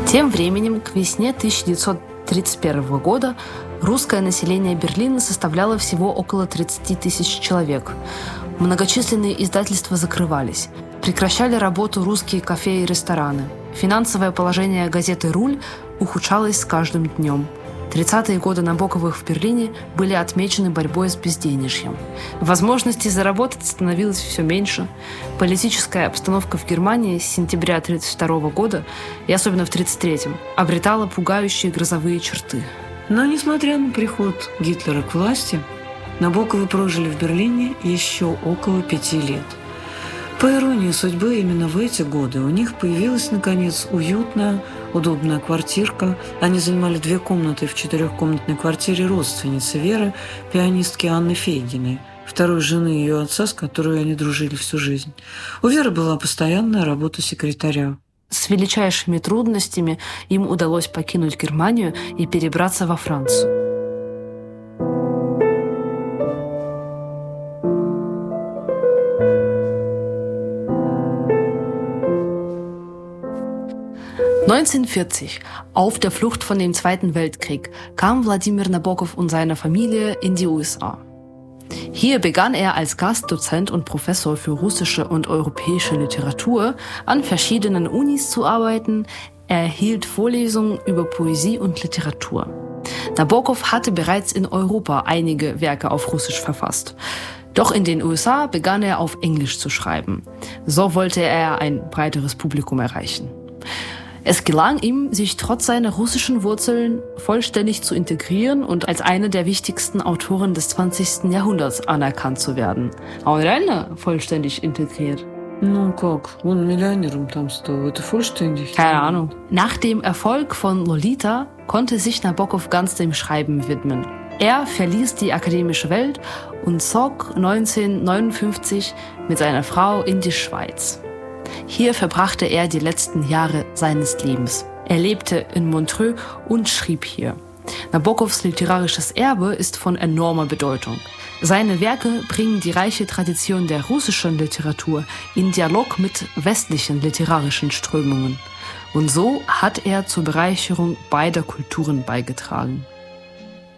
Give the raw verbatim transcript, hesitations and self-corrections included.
Тем временем, к весне тысяча девятьсот тридцать первого года русское население Берлина составляло всего около тридцать тысяч человек. Многочисленные издательства закрывались. Прекращали работу русские кафе и рестораны. Финансовое положение газеты «Руль» ухудшалось с каждым днем. тридцатые годы Набоковых в Берлине были отмечены борьбой с безденежьем. Возможностей заработать становилось все меньше. Политическая обстановка в Германии с сентября тысяча девятьсот тридцать второго года, и особенно в тридцать третьем, обретала пугающие грозовые черты. Но, несмотря на приход Гитлера к власти, Набоковы прожили в Берлине еще около пяти лет. По иронии судьбы, именно в эти годы у них появилась, наконец, уютная, удобная квартирка. Они занимали две комнаты в четырехкомнатной квартире родственницы Веры, пианистки Анны Фейгиной, второй жены ее отца, с которой они дружили всю жизнь. У Веры была постоянная работа секретаря. С величайшими трудностями им удалось покинуть Германию и перебраться во Францию. neunzehnhundertvierzig, auf der Flucht von dem Zweiten Weltkrieg, kam Wladimir Nabokov und seine Familie in die U S A. Hier begann er als Gastdozent und Professor für russische und europäische Literatur an verschiedenen Unis zu arbeiten. Er hielt Vorlesungen über Poesie und Literatur. Nabokov hatte bereits in Europa einige Werke auf Russisch verfasst. Doch in den U S A begann er auf Englisch zu schreiben. So wollte er ein breiteres Publikum erreichen. Es gelang ihm, sich trotz seiner russischen Wurzeln vollständig zu integrieren und als einer der wichtigsten Autoren des zwanzigsten Jahrhunderts anerkannt zu werden. А он реально vollständig integriert? Ну как, он миллионером там стал, это vollständig? Keine Ahnung. Nach dem Erfolg von Lolita konnte sich Nabokov ganz dem Schreiben widmen. Er verließ die akademische Welt und zog neunzehnhundertneunundfünfzig mit seiner Frau in die Schweiz. Hier verbrachte er die letzten Jahre seines Lebens. Er lebte in Montreux und schrieb hier. Nabokovs literarisches Erbe ist von enormer Bedeutung. Seine Werke bringen die reiche Tradition der russischen Literatur in Dialog mit westlichen literarischen Strömungen. Und so hat er zur Bereicherung beider Kulturen beigetragen.